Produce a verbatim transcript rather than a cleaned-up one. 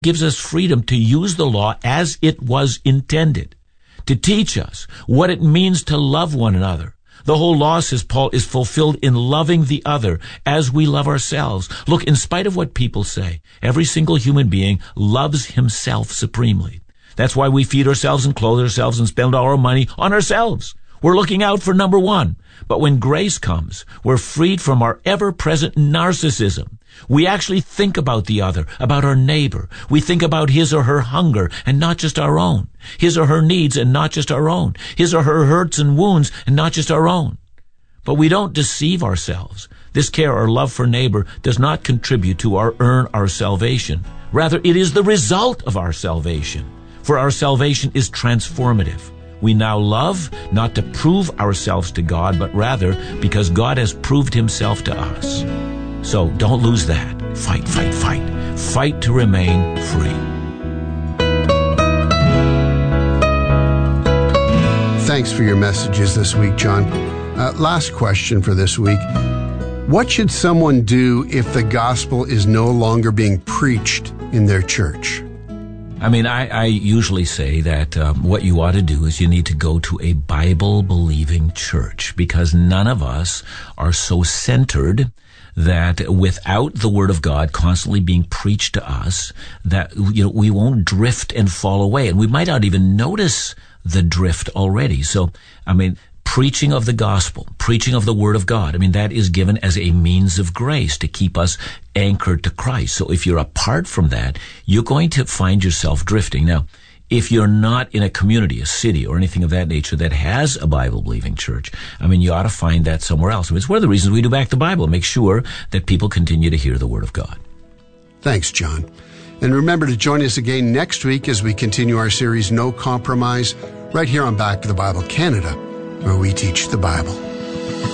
gives us freedom to use the law as it was intended, to teach us what it means to love one another. The whole law, says Paul, is fulfilled in loving the other as we love ourselves. Look, in spite of what people say, every single human being loves himself supremely. That's why we feed ourselves and clothe ourselves and spend all our money on ourselves. We're looking out for number one. But when grace comes, we're freed from our ever-present narcissism. We actually think about the other, about our neighbor. We think about his or her hunger and not just our own. His or her needs and not just our own. His or her hurts and wounds and not just our own. But we don't deceive ourselves. This care or love for neighbor does not contribute to our earn our salvation. Rather, it is the result of our salvation. For our salvation is transformative. We now love not to prove ourselves to God, but rather because God has proved himself to us. So don't lose that. Fight, fight, fight. Fight to remain free. Thanks for your messages this week, John. Uh, last question for this week. What should someone do if the gospel is no longer being preached in their church? I mean, I, I usually say that um, what you ought to do is you need to go to a Bible-believing church, because none of us are so centered that without the Word of God constantly being preached to us, that, you know, we won't drift and fall away. And we might not even notice the drift already. So, I mean, preaching of the gospel, preaching of the Word of God, I mean, that is given as a means of grace to keep us anchored to Christ. So if you're apart from that, you're going to find yourself drifting. Now, if you're not in a community, a city, or anything of that nature that has a Bible-believing church, I mean, you ought to find that somewhere else. I mean, it's one of the reasons we do Back the Bible, make sure that people continue to hear the Word of God. Thanks, John. And remember to join us again next week as we continue our series, No Compromise, right here on Back to the Bible Canada, where we teach the Bible.